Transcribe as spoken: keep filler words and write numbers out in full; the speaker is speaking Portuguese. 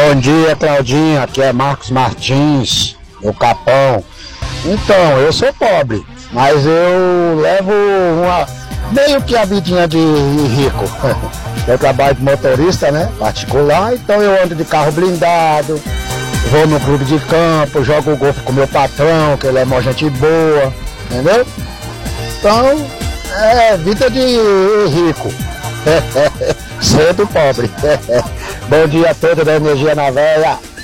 Bom dia, Claudinha, aqui é Marcos Martins, do Capão. Então, eu sou pobre, mas eu levo uma meio que a vidinha de rico. Eu trabalho de motorista, né, particular, então eu ando de carro blindado, vou no clube de campo, jogo golfe com meu patrão, que ele é mó gente boa, entendeu? Então, é vida de rico. Cedo pobre. Bom dia a todos da Energia na Veia.